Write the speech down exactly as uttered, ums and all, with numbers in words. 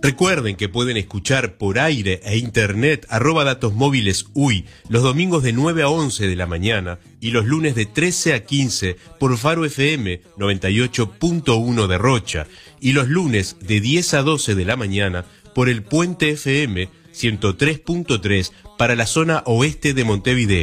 Recuerden que pueden escuchar por aire e internet arroba datos móviles U Y los domingos de nueve a once de la mañana y los lunes de trece a quince por Faro F M noventa y ocho punto uno de Rocha y los lunes de diez a doce de la mañana por el Puente F M ciento tres punto tres para la zona oeste de Montevideo.